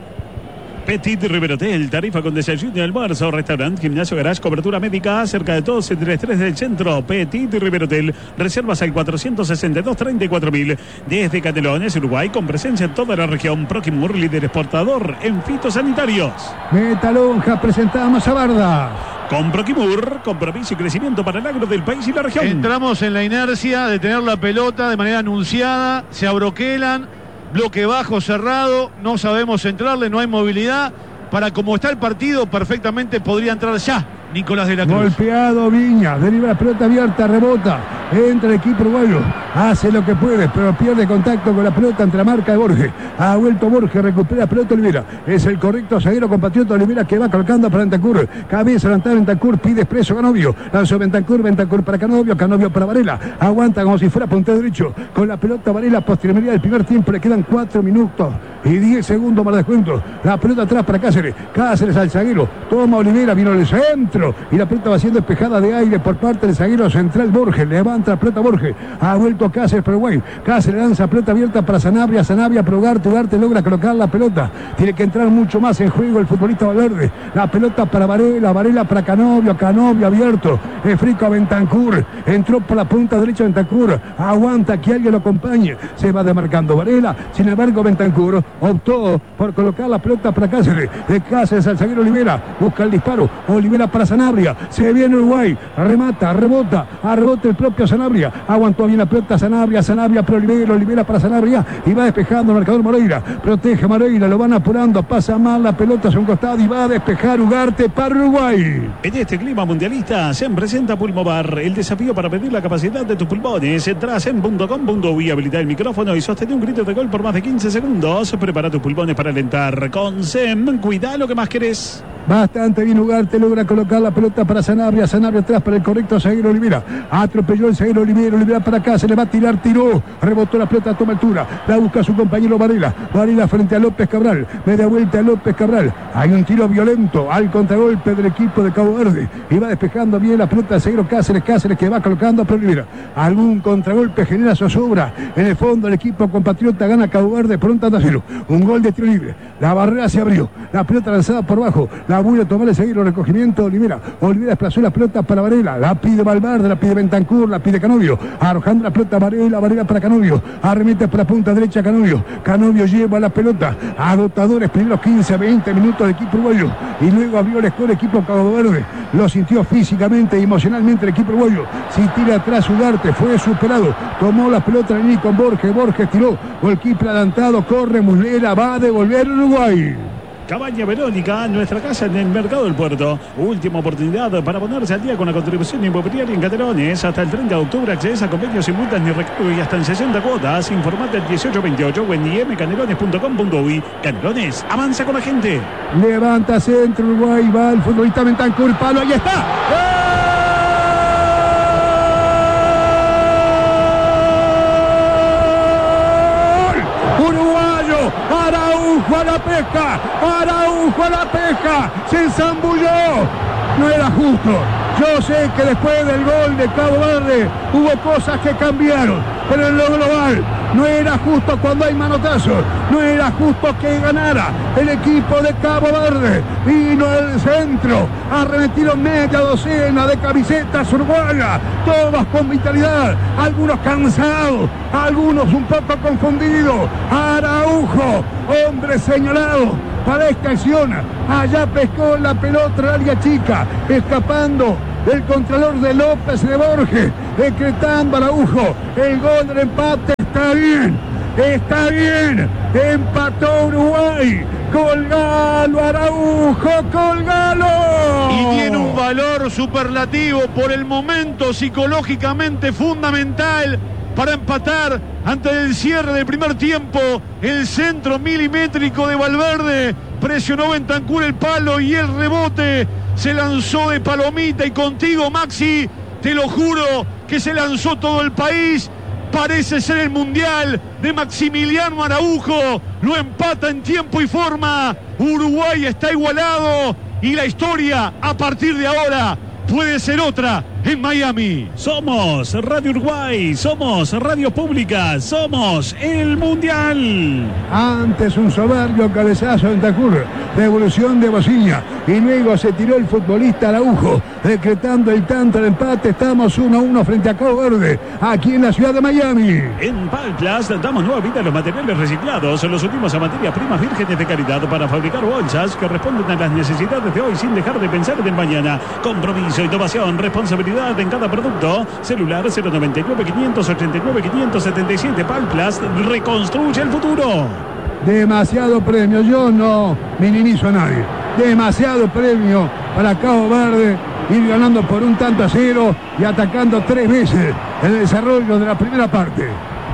Petit Riverotel, tarifa con desayuno y almuerzo, restaurante, gimnasio, garage, cobertura médica, cerca de todos, entre tres del centro. Petit Riverotel, reservas al cuatrocientos sesenta y dos, treinta y cuatro mil. Desde Canelones, Uruguay, con presencia en toda la región. Proquimur, líder exportador en fitosanitarios. Metalonja, presentamos a Barda. Con Proquimur, compromiso y crecimiento para el agro del país y la región. Entramos en la inercia de tener la pelota de manera anunciada, se abroquelan, bloque bajo cerrado, no sabemos entrarle, no hay movilidad. Para como está el partido, perfectamente podría entrar ya Nicolás de la Cruz. Golpeado Viña, deriva la pelota abierta, rebota, entra el equipo uruguayo, hace lo que puede, pero pierde contacto con la pelota entre la marca de Borges. Ha vuelto Borges, recupera la pelota Olivera. Es el correcto zaguero compatriota Olivera que va colocando para Bentancur. Cabeza levantada Bentancur, pide expreso Canovio. Lanzó Bentancur, Bentancur para Canovio, Canovio para Varela. Aguanta como si fuera puntero derecho. Con la pelota Varela, posteriormente del primer tiempo, le quedan cuatro minutos y diez segundos para descuento. La pelota atrás para Cáceres. Cáceres al zaguero. Toma Olivera, vino el centro. Y la pelota va siendo despejada de aire por parte del zaguero central Borges. Levanta la pelota Borges. Ha vuelto Cáceres para Uruguay. Cáceres lanza pelota abierta para Sanabria. Sanabria para Ugarte. Ugarte logra colocar la pelota. Tiene que entrar mucho más en juego el futbolista Valverde. La pelota para Varela. Varela para Canovio. Canovio abierto. Efrico a Bentancur. Entró por la punta derecha Bentancur. Aguanta que alguien lo acompañe. Se va demarcando Varela. Sin embargo, Bentancur optó por colocar la pelota para Cáceres. De Cáceres al zaguero Olivera. Busca el disparo. Olivera para Sanabria. Se viene Uruguay. Remata, rebota. A rebote el propio Sanabria. Aguantó bien la pelota Sanabria. Sanabria para Olivera. Olivera para Sanabria. Y va despejando el marcador Moreira. Protege Moreira. Lo van apurando. Pasa mal la pelota hacia un costado y va a despejar Ugarte para Uruguay. En este clima mundialista se presenta Pulmovar. El desafío para pedir la capacidad de tus pulmones. Entras en punto com punto uy, habilita el micrófono y sostén un grito de gol por más de quince segundos. Prepara tus pulmones para alentar. Con S E M, cuida lo que más querés. Bastante bien Ugarte, logra colocar la pelota para Sanabria, Sanabria atrás para el correcto zaguero Olivera. Atropelló el zaguero Olivera, Olivera para acá, se le va a tirar, tiró, rebotó la pelota, toma altura, la busca su compañero Varela, Varela frente a López Cabral, media vuelta a López Cabral, hay un tiro violento al contragolpe del equipo de Cabo Verde, y va despejando bien la pelota del zaguero Cáceres, Cáceres que va colocando para Olivera. Algún contragolpe genera zozobra, en el fondo el equipo compatriota gana Cabo Verde por un tanto a cero, un gol de tiro libre, la barrera se abrió, la pelota lanzada por bajo, la vuelve a tomar el zaguero, recogimiento Olivera, Olivera desplazó la pelota para Varela, la pide Valverde, la pide Bentancur, la pide Canovio, arrojando la pelota Varela, Varela para Canovio, arremete por la punta derecha Canovio, Canovio lleva la pelota, agotadores primeros quince a veinte minutos del equipo uruguayo, y luego abrió el score equipo Cabo Verde, lo sintió físicamente y emocionalmente el equipo uruguayo, si tira atrás Ugarte, fue superado, tomó la pelota en con Borges, Borges tiró, golkeeper adelantado, corre Muslera, va a devolver Uruguay. Cabaña Verónica, nuestra casa en el Mercado del Puerto. Última oportunidad para ponerse al día con la contribución inmobiliaria en Canelones. Hasta el treinta de octubre accedes a convenios sin multas ni recargo y hasta en sesenta cuotas. Informate al dieciocho veintiocho o en i m canelones punto com punto u y. Canelones, avanza con la gente. Levanta centro Uruguay, va el futbolista Bentancur, palo, ahí está. ¡Eh! Araujo a la pesca, Araujo a la pesca, se ensambulló, no era justo. Yo sé que después del gol de Cabo Verde hubo cosas que cambiaron, pero en lo global no era justo cuando hay manotazos, no era justo que ganara el equipo de Cabo Verde. Vino el centro, arremetieron media docena de camisetas uruguayas, todas con vitalidad, algunos cansados, algunos un poco confundidos. Araujo, hombre señalado para esta acción, allá pescó la pelota al área chica, escapando del contralor de López de Borges, decretando Araujo el gol del empate. Está bien, está bien, empató Uruguay, colgalo Araujo, colgalo. Y tiene un valor superlativo por el momento psicológicamente fundamental para empatar antes del cierre del primer tiempo. El centro milimétrico de Valverde, presionó Bentancur el palo y el rebote se lanzó de palomita. Y contigo, Maxi, te lo juro que se lanzó todo el país. Parece ser el mundial de Maximiliano Araujo. Lo empata en tiempo y forma. Uruguay está igualado y la historia a partir de ahora puede ser otra en Miami. Somos Radio Uruguay, somos Radio Pública, somos el Mundial. Antes un soberbio cabezazo en Bentancur, devolución de Bocilla, y luego se tiró el futbolista Araujo, decretando el tanto del empate. Estamos uno a uno frente a Cabo Verde, aquí en la ciudad de Miami. En Palplas damos nueva vida a los materiales reciclados, los últimos a materias primas vírgenes de calidad para fabricar bolsas que responden a las necesidades de hoy sin dejar de pensar en el mañana. Compromiso, innovación, responsabilidad en cada producto. Celular cero noventa y nueve, quinientos ochenta y nueve, quinientos setenta y siete. Palplas reconstruye el futuro. Demasiado premio, yo no minimizo a nadie. Demasiado premio para Cabo Verde, ir ganando por un tanto a cero y atacando tres veces en el desarrollo de la primera parte.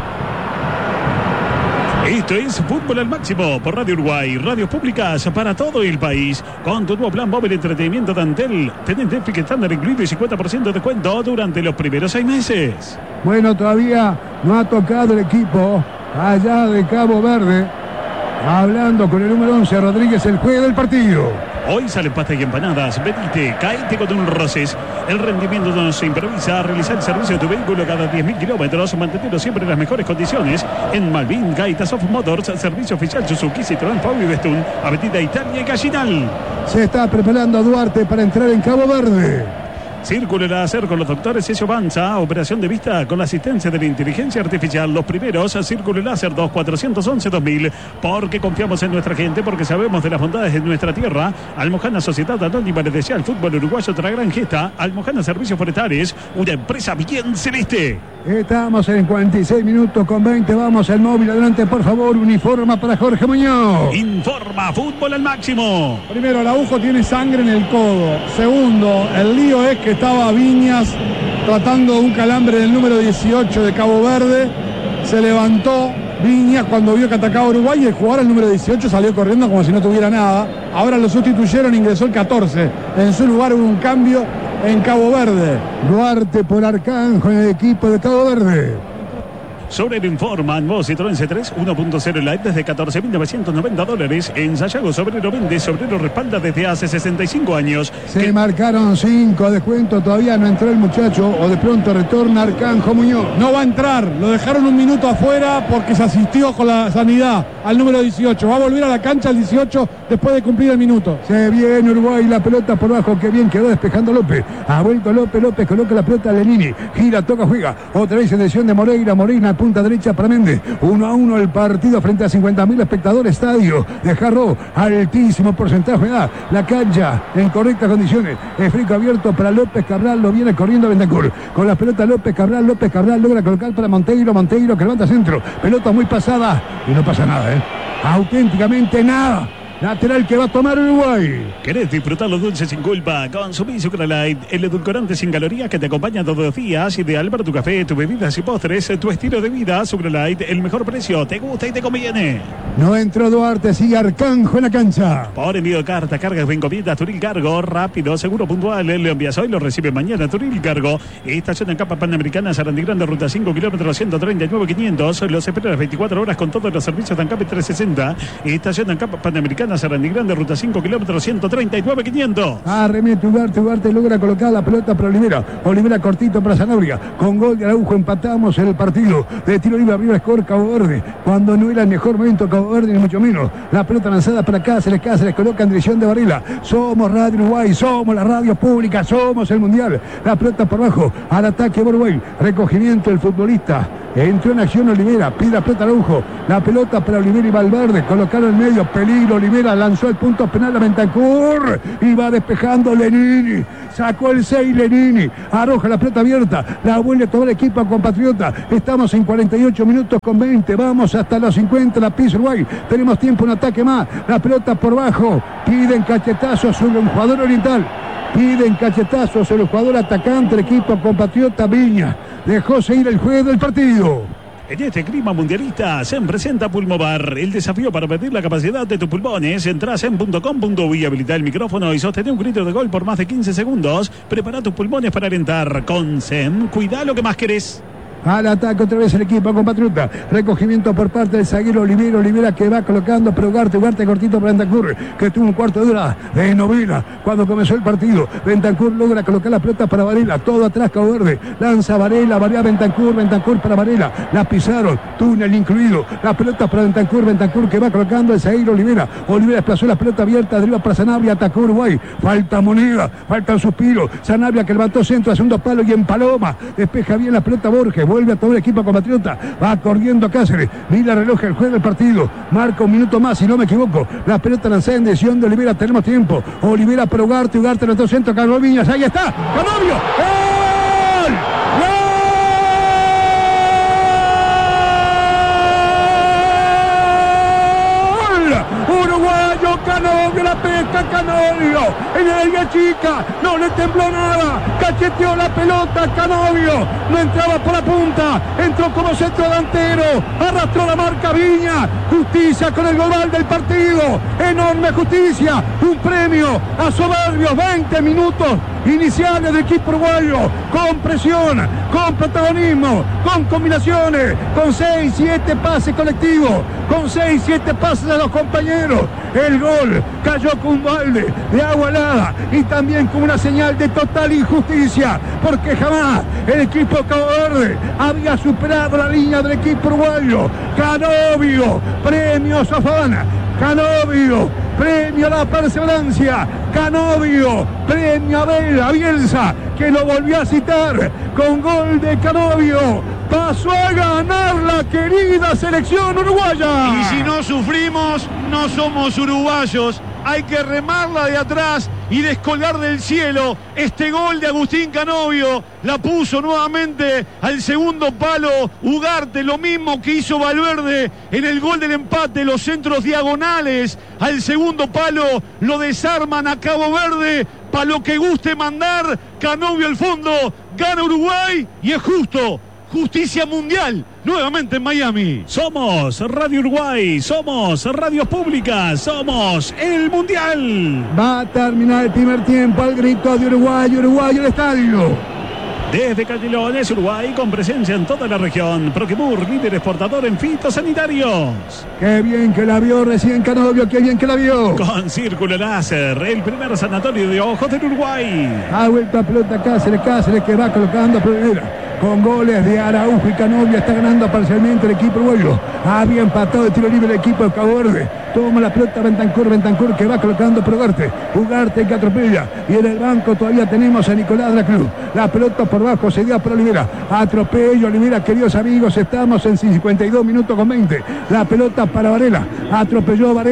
Esto es Fútbol al Máximo por Radio Uruguay, radios públicas para todo el país. Con tu nuevo plan móvil entretenimiento de Antel, tenés Netflix estándar incluido y cincuenta por ciento de descuento durante los primeros seis meses. Bueno, todavía no ha tocado el equipo allá de Cabo Verde. Hablando con el número once, Rodríguez, el juez del partido. Hoy salen pastas y empanadas. Venite, caete con un Roces. El rendimiento no se improvisa. Realizar el servicio de tu vehículo cada diez mil kilómetros. Mantenerlo siempre en las mejores condiciones. En Malvin, Gaitas of Motors. Servicio oficial Suzuki, Citroën, Fabio y Bestún. Avenida Italia y Gallinal. Se está preparando Duarte para entrar en Cabo Verde. Círculo Láser con los doctores Ezio Banza. Operación de vista con la asistencia de la inteligencia artificial. Los primeros, Círculo Láser dos cuatro once dos mil. Porque confiamos en nuestra gente, porque sabemos de las bondades de nuestra tierra. Almojana Sociedad Anónima le desea al fútbol uruguayo otra gran gesta. Almojana Servicios Forestales, una empresa bien celeste. Estamos en cuarenta y seis minutos con veinte. Vamos al móvil. Adelante, por favor. Uniforma para Jorge Muñoz. Informa Fútbol al Máximo. Primero, Araujo tiene sangre en el codo. Segundo, el lío es que estaba Viñas tratando un calambre del número dieciocho de Cabo Verde. Se levantó Viñas cuando vio que atacaba Uruguay y el jugador, el número dieciocho, salió corriendo como si no tuviera nada. Ahora lo sustituyeron, ingresó el catorce. En su lugar hubo un cambio en Cabo Verde. Duarte por Arcanjo en el equipo de Cabo Verde. Sobre el Informa, nuevo Citroën C tres uno punto cero Lite desde catorce mil novecientos noventa dólares. En Sayago, Sobrero vende, Sobrero respalda desde hace sesenta y cinco años. Se que... marcaron cinco descuentos, todavía no entró el muchacho, o de pronto retorna Arcanjo Muñoz. No va a entrar, lo dejaron un minuto afuera porque se asistió con la sanidad al número dieciocho. Va a volver a la cancha el dieciocho después de cumplir el minuto. Se viene Uruguay, la pelota por abajo, que bien quedó despejando López. Ha vuelto López, López coloca la pelota a Lenini. Gira, toca, juega. Otra vez en dirección de Moreira, Moreira, punta derecha para Méndez. Uno a uno el partido frente a cincuenta mil espectadores. Estadio de Jarro, altísimo porcentaje da. La cancha en correctas condiciones. El frico abierto para López Cabral, lo viene corriendo Bentancur. Con la pelota López Cabral, López Cabral logra colocar para Monteiro, Monteiro que levanta centro. Pelota muy pasada y no pasa nada, ¿eh? Auténticamente nada. Lateral que va a tomar Uruguay. ¿Querés disfrutar los dulces sin culpa? Consumí Sucralite, el edulcorante sin calorías que te acompaña todos los días. Ideal para tu café, tus bebidas y postres, tu estilo de vida. Sucralite, el mejor precio, te gusta y te conviene. No entró Duarte, sigue Arcanjo en la cancha. Por envío de carta, cargas de encomiendas, Turil Cargo, rápido, seguro, puntual. Lo envías hoy, lo recibe mañana. Turil Cargo, estación en Capa Panamericana, Sarandí Grande, ruta cinco, kilómetros ciento treinta y nueve mil quinientos. Los espera las veinticuatro horas con todos los servicios de ANCAP trescientos sesenta. Estación en Capa Panamericana, Sarandí Grande, ruta cinco, kilómetros ciento treinta y nueve mil quinientos. Arremete Ugarte, Ugarte logra colocar la pelota para Olivera. Olivera cortito para Sanabria. Con gol de Araujo empatamos en el partido. De tiro libre arriba score Cabo Verde. Cuando no era el mejor momento Cabo Verde, ni mucho menos. La pelota lanzada para Cáceres, Cáceres coloca en dirección de Varela. Somos Radio Uruguay, somos la radio pública, somos el Mundial. La pelota por abajo, al ataque Uruguay. Recogimiento del futbolista. Entró en acción Olivera, pide la pelota Araujo. La pelota para Olivera y Valverde. Colocaron en medio, peligro. Olivera lanzó el punto penal a Bentancur. Y va despejando Lenini. Sacó el seis Lenini. Arroja la pelota abierta. La vuelve todo el equipo compatriota. Estamos en cuarenta y ocho minutos con veinte. Vamos hasta los cincuenta. La pisa Uruguay. Tenemos tiempo, un ataque más. La pelota por bajo. Piden cachetazos sobre un jugador oriental. Piden cachetazos sobre el jugador atacante del equipo compatriota Viña. Dejó seguir el juego del partido. En este clima mundialista se presenta Pulmovar, el desafío para medir la capacidad de tus pulmones. Entrás en punto com punto uy, habilita el micrófono y sostén un grito de gol por más de quince segundos. Prepara tus pulmones para alentar. Con S E M, cuida lo que más querés. Al ataque otra vez el equipo compatriota. Recogimiento por parte del zaguero Olivera. Olivera que va colocando, pero Ugarte, Ugarte cortito para Bentancur, que tuvo un cuarto de hora de novela cuando comenzó el partido. Bentancur logra colocar la pelota para Varela. Todo atrás Cabo Verde. Lanza Varela, Varela Bentancur, Bentancur para Varela. La pisaron, túnel incluido. La pelota para Bentancur, Bentancur que va colocando el zaguero Olivera. Olivera desplazó la pelota abierta, arriba para Sanabria, atacó Uruguay. Falta moneda, falta un suspiro. Sanabria que levantó centro a segundo palo y en Paloma. Despeja bien la pelota Borges. Vuelve a todo el equipo compatriota. Va corriendo Cáceres. Mira el reloj, el juego del partido. Marca un minuto más, si no me equivoco. La pelota lanzada en dirección de Olivera. Tenemos tiempo. Olivera para Ugarte. Ugarte en el centro. Carlos Viñas. Ahí está. Canovio. ¡Gol! ¡Gol! Uruguayo Canovio. La pesca Canovio. En el área chica. No le tembló nada. Cacheteó la pelota Canovio. No entraba por la punta. Entró como centro delantero. Arrastró la marca Viña. Justicia con el global del partido. Enorme justicia. Un premio a soberbios veinte minutos iniciales del equipo uruguayo. Con presión, con protagonismo, con combinaciones, con seis, siete pases colectivos, con seis, siete pases a los compañeros. El gol cayó con un balde de agua helada y también con una señal de total injusticia, porque jamás el equipo Cabo Verde había superado la línea del equipo uruguayo. Canovio, premio Sofana. Canovio, premio a la perseverancia. Canovio, premio a Vela, a Bielsa, que lo volvió a citar con gol de Canovio. Pasó a ganar la querida selección uruguaya. Y si no sufrimos, no somos uruguayos. Hay que remarla de atrás y descolgar del cielo. Este gol de Agustín Canovio la puso nuevamente al segundo palo Ugarte, lo mismo que hizo Valverde en el gol del empate. Los centros diagonales al segundo palo lo desarman a Cabo Verde. Para lo que guste mandar, Canovio al fondo, gana Uruguay y es justo. Justicia mundial, nuevamente en Miami. Somos Radio Uruguay, somos Radios Públicas, somos el Mundial. Va a terminar el primer tiempo al grito de Uruguay, Uruguay el estadio. Desde Canelones, Uruguay, con presencia en toda la región. Proquimur, líder exportador en fitosanitarios. Qué bien que la vio recién Canovio, qué bien que la vio. Con Círculo Láser, el primer sanatorio de ojos del Uruguay. Ha vuelto a pelota Cáceres, Cáceres que va colocando a Pereira. Con goles de Araujo y Canovio está ganando parcialmente el equipo uruguayo. Había empatado el tiro libre el equipo de Cabo Verde. Toma la pelota Bentancur, Bentancur que va colocando por Ugarte. Ugarte que atropella. Y en el banco todavía tenemos a Nicolás Dracluz. La pelota por bajo se dio para Olivera. Atropello Olivera, queridos amigos. Estamos en cincuenta y dos minutos con veinte. La pelota para Varela. Atropelló Varela.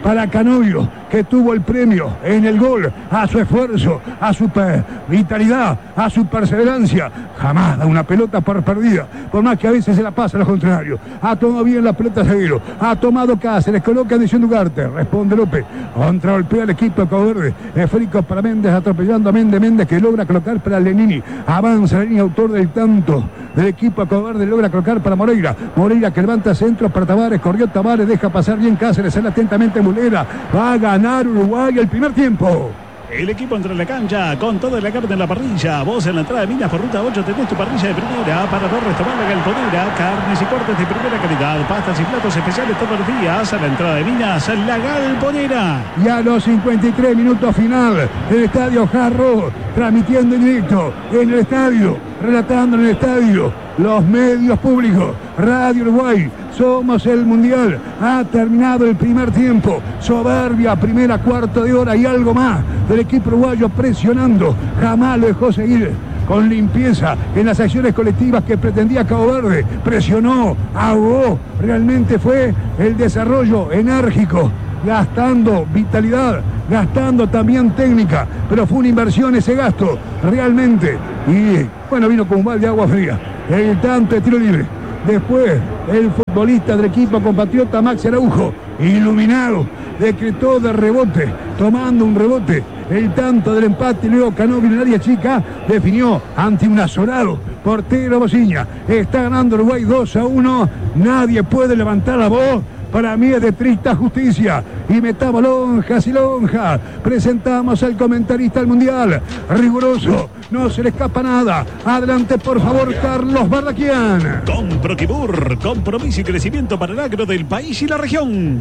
para Canovio, que tuvo el premio en el gol a su esfuerzo, a su vitalidad, a su perseverancia. Jamás da una pelota por perdida, por más que a veces se la pasa a los contrarios. Ha tomado bien la pelota Zaguero, ha tomado Cáceres, coloca edición Ugarte, responde López, contragolpea al equipo de Cabo Verde. Esférico para Méndez, atropellando a Méndez, Méndez que logra colocar para Lenini, avanza Lenini, autor del tanto del equipo de Cabo Verde, logra colocar para Moreira, Moreira que levanta centro para Tavares, corrió Tavares, deja pasar bien Cáceres, sale atentamente Mulera, va a ganar Uruguay el primer tiempo. El equipo entra en la cancha con toda la carne en la parrilla. Vos en la entrada de Minas por ruta ocho tenés tu parrilla de primera para no restaurar la Galponera. Carnes y cortes de primera calidad, pastas y platos especiales todos los días. A la entrada de Minas, la Galponera. Y a los cincuenta y tres minutos final, el estadio Jarro, transmitiendo en directo en el estadio, relatando en el estadio, los medios públicos, Radio Uruguay, somos el Mundial. Ha terminado el primer tiempo, soberbia primera cuarto de hora y algo más del equipo uruguayo presionando, jamás lo dejó seguir con limpieza en las acciones colectivas que pretendía Cabo Verde, presionó, ahogó, realmente fue el desarrollo enérgico, gastando vitalidad, gastando también técnica, pero fue una inversión ese gasto, realmente, y bueno, vino con un balde de agua fría, el tanto de tiro libre. Después, el futbolista del equipo compatriota Maxi Araujo, iluminado, decretó de rebote, tomando un rebote, el tanto del empate, y luego Canovio en el área chica, definió ante un azorado portero Bociña. Está ganando Uruguay dos a uno, nadie puede levantar la voz. Para mí es de triste justicia. Y metamos lonjas y lonjas. Presentamos al comentarista del Mundial. Riguroso. No se le escapa nada. Adelante, por favor, Carlos Barraquian. Con Proquibur, compromiso y crecimiento para el agro del país y la región.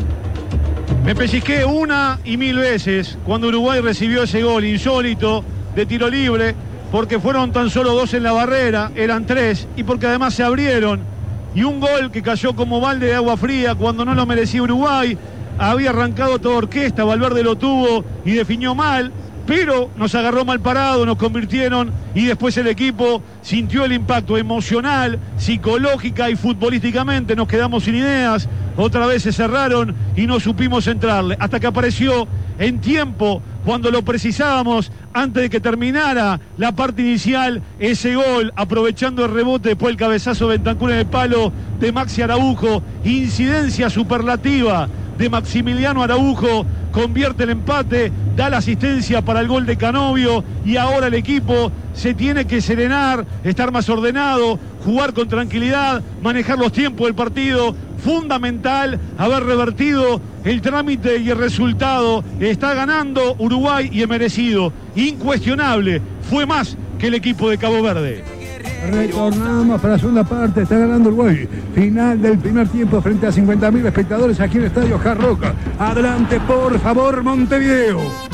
Me pellizqué una y mil veces cuando Uruguay recibió ese gol insólito de tiro libre, porque fueron tan solo dos en la barrera, eran tres, y porque además se abrieron. Y un gol que cayó como balde de agua fría cuando no lo merecía Uruguay. Había arrancado toda orquesta, Valverde lo tuvo y definió mal, pero nos agarró mal parado, nos convirtieron y después el equipo sintió el impacto emocional, psicológica y futbolísticamente. Nos quedamos sin ideas, otra vez se cerraron y no supimos entrarle. Hasta que apareció en tiempo, cuando lo precisábamos, antes de que terminara la parte inicial, ese gol, aprovechando el rebote, después el cabezazo de Bentancur en el palo de Maxi Araujo, incidencia superlativa de Maximiliano Araujo, convierte el empate, da la asistencia para el gol de Canovio y ahora el equipo se tiene que serenar, estar más ordenado, jugar con tranquilidad, manejar los tiempos del partido. Fundamental haber revertido el trámite y el resultado. Está ganando Uruguay y es merecido, incuestionable, fue más que el equipo de Cabo Verde. Retornamos para la segunda parte, está ganando Uruguay. Final del primer tiempo frente a cincuenta mil espectadores aquí en el estadio Jarroca. Adelante, por favor, Montevideo.